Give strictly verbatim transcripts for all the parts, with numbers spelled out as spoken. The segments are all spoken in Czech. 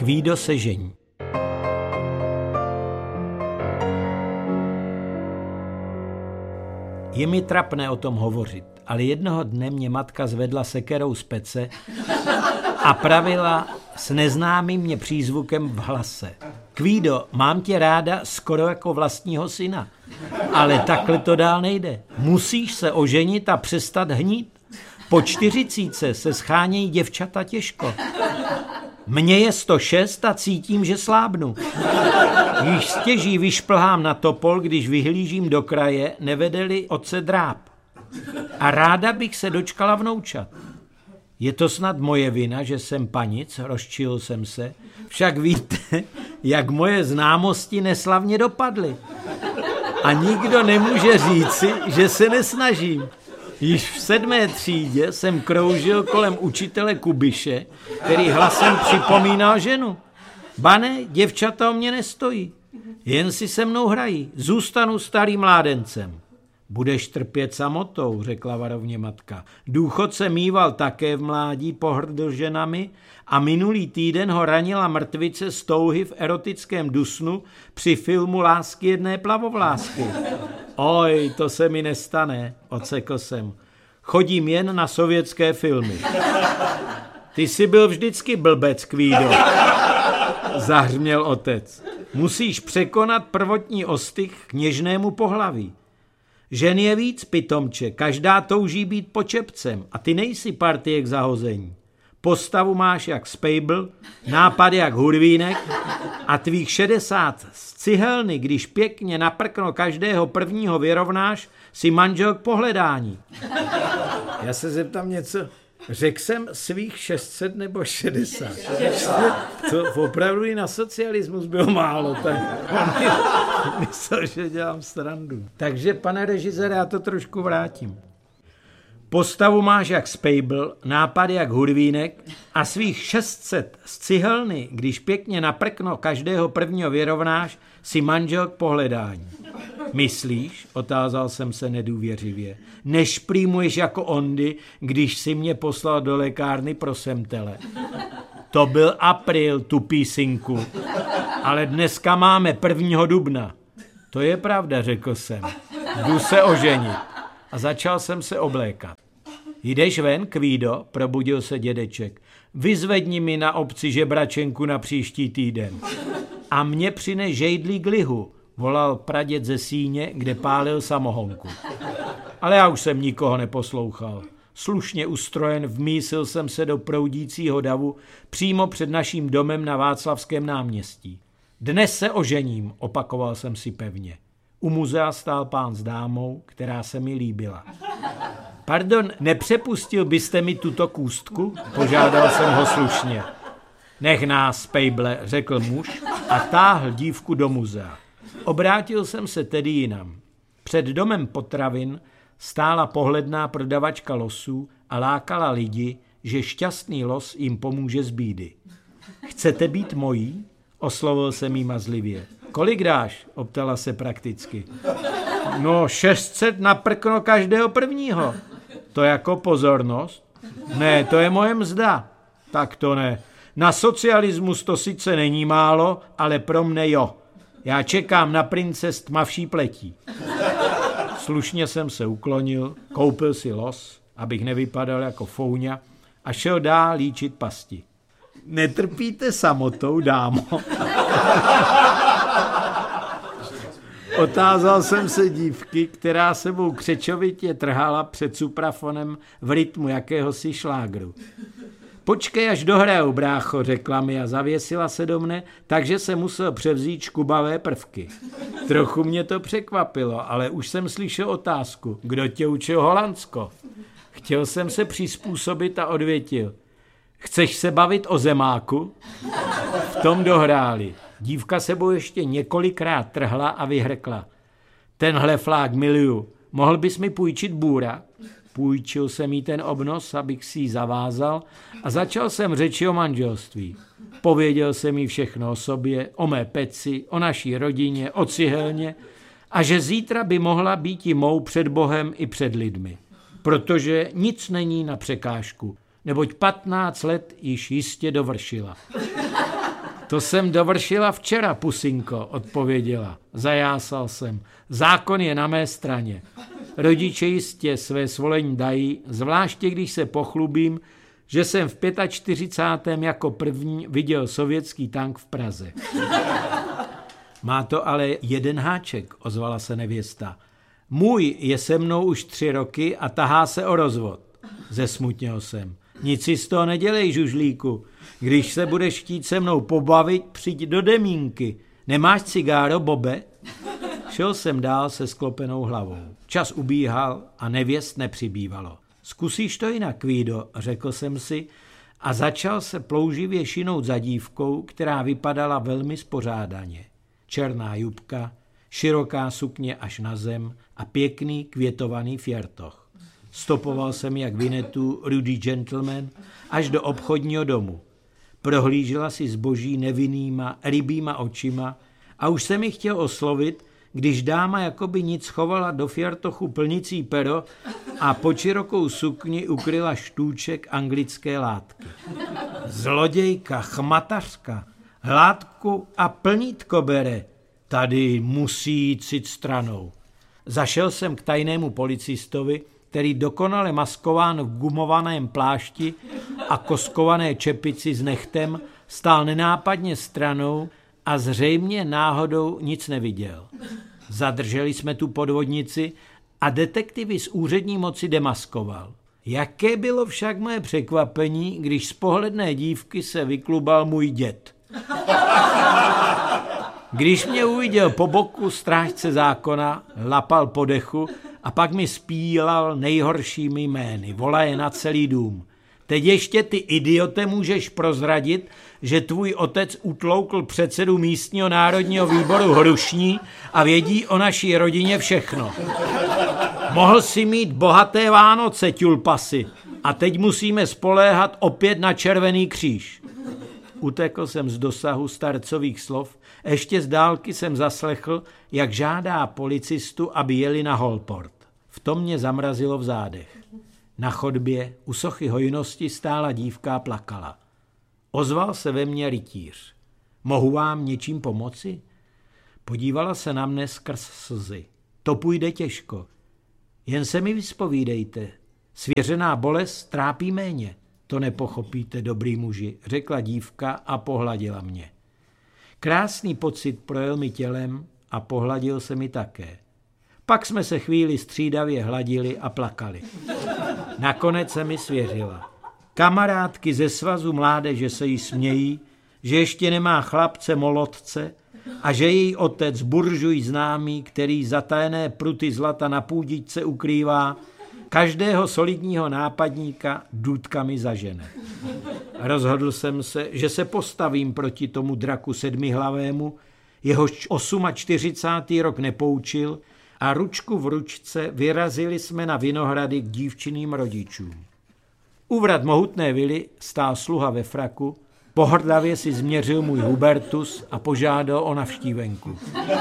Kvído se žení. Je mi trapné o tom hovořit, ale jednoho dne mě matka zvedla sekerou z pece a pravila s neznámým mě přízvukem v hlase. Kvído, mám tě ráda skoro jako vlastního syna, ale takhle to dál nejde. Musíš se oženit a přestat hnít. Po čtyřicítce se schánějí děvčata těžko. Mně je sto šest a cítím, že slábnu. Již stěží vyšplhám na topol, když vyhlížím do kraje, nevede-li otce dráp. A ráda bych se dočkala vnoučat. Je to snad moje vina, že jsem panic, rozčil jsem se, však víte, jak moje známosti neslavně dopadly. A nikdo nemůže říci, že se nesnažím. Již v sedmé třídě jsem kroužil kolem učitele Kubiše, který hlasem připomínal ženu. Bane, děvčata o mě nestojí, jen si se mnou hrají, zůstanu starým mládencem. Budeš trpět samotou, řekla varovně matka. Důchodce mýval také v mládí, pohrdl ženami a minulý týden ho ranila mrtvice z touhy v erotickém dusnu při filmu Lásky jedné plavovlásky. Oj, to se mi nestane, odsekl jsem. Chodím jen na sovětské filmy. Ty jsi byl vždycky blbec, Kvído, zahřměl otec. Musíš překonat prvotní ostych k něžnému pohlaví. Žen je víc, pitomče, každá touží být počepcem a ty nejsi partie k zahození. Postavu máš jak Spejbl, nápad jak Hurvínek a tvých šedesát z cihelny, když pěkně naprkno každého prvního vyrovnáš, si manžel k pohledání. Já se zeptám něco. Řekl jsem svých šest set nebo šedesát. To opravdu i na socialismus bylo málo. Tak myslel, že dělám srandu. Takže, pane režisére, já to trošku vrátím. Postavu máš jak Spejbl, nápad jak Hurvínek a svých šest set z cihelny, když pěkně naprkno každého prvního vyrovnáš, si manžel k pohledání. Myslíš, otázal jsem se nedůvěřivě, nešprýmuješ jako ondy, když si mě poslal do lékárny pro semtele. To byl apríl, tupý synku, ale dneska máme prvního dubna. To je pravda, řekl jsem. Jdu se oženit. A začal jsem se oblékat. Jdeš ven, Kvído, probudil se dědeček. Vyzvedni mi na obci žebračenku na příští týden. A mě přines žejdlík lihu, volal praděd ze síně, kde pálil samohonku. Ale já už jsem nikoho neposlouchal. Slušně ustrojen vmísil jsem se do proudícího davu přímo před naším domem na Václavském náměstí. Dnes se ožením, opakoval jsem si pevně. U muzea stál pán s dámou, která se mi líbila. Pardon, nepřepustil byste mi tuto kůstku? Požádal jsem ho slušně. Nech nás, Spejble, řekl muž a táhl dívku do muzea. Obrátil jsem se tedy jinam. Před domem potravin stála pohledná prodavačka losů a lákala lidi, že šťastný los jim pomůže z bídy. Chcete být mojí? Oslovil jsem jí mazlivě. Kolik dáš? Optala se prakticky. No, šest set na prkno každého prvního. To jako pozornost? Ne, to je moje mzda. Tak to ne. Na socialismus to sice není málo, ale pro mne jo. Já čekám na prince s tmavší pletí. Slušně jsem se uklonil, koupil si los, abych nevypadal jako fouňa, a šel dál líčit pasti. Netrpíte samotou, dámo? Otázal jsem se dívky, která sebou křečovitě trhala před suprafonem v rytmu jakéhosi šlágru. Počkej, až dohraju, brácho, řekla mi a zavěsila se do mne, takže se musel převzít škubavé prvky. Trochu mě to překvapilo, ale už jsem slyšel otázku, kdo tě učil Holandsko. Chtěl jsem se přizpůsobit a odvětil. Chceš se bavit o zemáku? V tom dohráli. Dívka sebou ještě několikrát trhla a vyhrkla. Tenhle flák miluju. Mohl bys mi půjčit bůra? Půjčil jsem jí ten obnos, abych si ji zavázal a začal jsem řeči o manželství. Pověděl jsem jí všechno o sobě, o mé peci, o naší rodině, o cihelně a že zítra by mohla být i mou před Bohem i před lidmi. Protože nic není na překážku, neboť patnáct let již jistě dovršila. To jsem dovršila včera, pusinko, odpověděla. Zajásal jsem. Zákon je na mé straně. Rodiče jistě své svolení dají, zvláště když se pochlubím, že jsem v čtyřicátém pátém jako první viděl sovětský tank v Praze. Má to ale jeden háček, ozvala se nevěsta. Můj je se mnou už tři roky a tahá se o rozvod. Zesmutněl jsem. Nic si z toho nedělej, žužlíku. Když se budeš chtít se mnou pobavit, přijď do Demínky. Nemáš cigáro, Bobe? Šel jsem dál se sklopenou hlavou. Čas ubíhal a nevěst nepřibývalo. Zkusíš to jinak, Kvído, řekl jsem si a začal se plouživě šinout za dívkou, která vypadala velmi spořádaně. Černá jubka, široká sukně až na zem a pěkný květovaný fjertoch. Stopoval jsem jak Vinetu, rudý gentleman, až do obchodního domu. Prohlížela si zboží nevinnýma, rybýma očima a už se mi chtěl oslovit, když dáma jakoby nic chovala do fjertochu plnicí pero a pod širokou sukni ukryla štůček anglické látky. Zlodějka, chmatařka, hládku a plnítko bere. Tady musí jít cit stranou. Zašel jsem k tajnému policistovi, který dokonale maskován v gumovaném plášti a koskované čepici s nechtem stál nenápadně stranou a zřejmě náhodou nic neviděl. Zadrželi jsme tu podvodnici a detektivy z úřední moci demaskoval. Jaké bylo však moje překvapení, když z pohledné dívky se vyklubal můj děd. Když mě uviděl po boku strážce zákona, lapal po dechu a pak mi spílal nejhoršími jmény, volaje na celý dům. Teď ještě ty idiote můžeš prozradit, že tvůj otec utloukl předsedu místního národního výboru Hrušní a vědí o naší rodině všechno. Mohl si mít bohaté Vánoce, ťulpasy, a teď musíme spoléhat opět na Červený kříž. Utekl jsem z dosahu starcových slov, ještě z dálky jsem zaslechl, jak žádá policistu, aby jeli na Holport. V tom mě zamrazilo v zádech. Na chodbě u sochy hojnosti stála dívka a plakala. Ozval se ve mně rytíř. Mohu vám něčím pomoci? Podívala se na mne skrz slzy. To půjde těžko. Jen se mi vyspovídejte. Svěřená bolest trápí méně. To nepochopíte, dobrý muži, řekla dívka a pohladila mě. Krásný pocit projel mi tělem a pohladil se mi také. Pak jsme se chvíli střídavě hladili a plakali. Nakonec se mi svěřila. Kamarádky ze svazu mládeže se jí smějí, že ještě nemá chlapce molotce a že její otec buržuj známý, který zatajené pruty zlata na půdičce ukrývá, každého solidního nápadníka důtkami zažene. Rozhodl jsem se, že se postavím proti tomu draku sedmihlavému, jehož čtyřicátý osmý rok nepoučil, a ručku v ručce vyrazili jsme na Vinohrady k dívčiným rodičům. U vrat mohutné vily stál sluha ve fraku, pohrdavě si změřil můj Hubertus a požádal o navštívenku.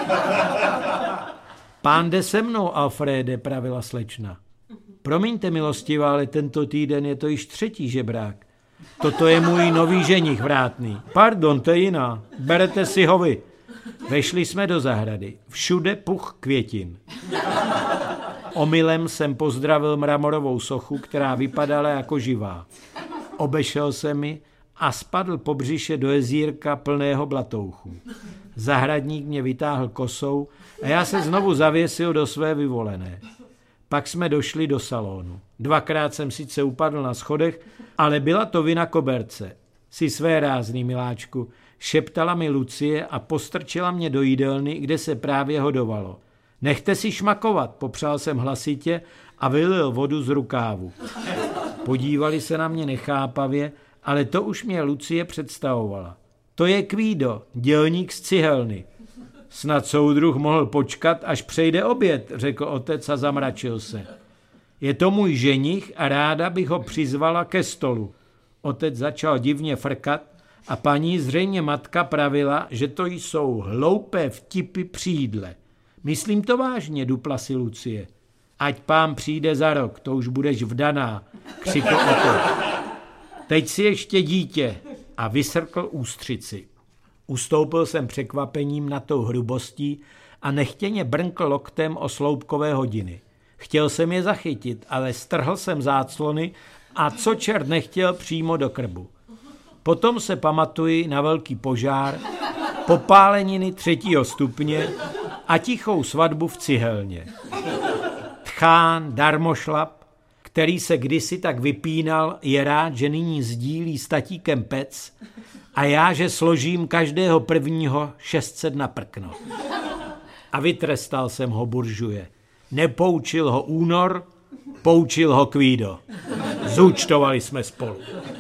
Pán jde se mnou, Alfréde, pravila slečna. Promiňte, milostivá, ale tento týden je to již třetí žebrák. Toto je můj nový ženich vrátný. Pardon, to je jiná. Berete si ho vy. Vešli jsme do zahrady. Všude puch květin. Omylem jsem pozdravil mramorovou sochu, která vypadala jako živá. Obešel se mi a spadl po břiše do jezírka plného blatouchů. Zahradník mě vytáhl kosou a já se znovu zavěsil do své vyvolené. Pak jsme došli do salonu. Dvakrát jsem sice upadl na schodech, ale byla to vina koberce. Jsi své rázný, miláčku, šeptala mi Lucie a postrčila mě do jídelny, kde se právě hodovalo. Nechte si šmakovat, popřál jsem hlasitě a vylil vodu z rukávu. Podívali se na mě nechápavě, ale to už mě Lucie představovala. To je Kvído, dělník z cihelny. Snad soudruh mohl počkat, až přejde oběd, řekl otec a zamračil se. Je to můj ženich a ráda bych ho přizvala ke stolu. Otec začal divně frkat a paní, zřejmě matka, pravila, že to jsou hloupé vtipy při jídle. Myslím to vážně, dupla si Lucie. Ať pán přijde za rok, to už budeš vdaná, křikl otec. Teď si ještě dítě a vysrkl ústřici. Ustoupil jsem překvapením nad tou hrubostí a nechtěně brnkl loktem o sloupkové hodiny. Chtěl jsem je zachytit, ale strhl jsem záclony a co čert nechtěl přímo do krbu. Potom se pamatuji na velký požár, popáleniny třetího stupně a tichou svatbu v cihelně. Tchán, darmošlap, který se kdysi tak vypínal, je rád, že nyní sdílí s tatíkem pec a já, že složím každého prvního šest set na prkno. A vytrestal jsem ho, buržuje. Nepoučil ho únor, poučil ho Kvído. Zúčtovali jsme spolu.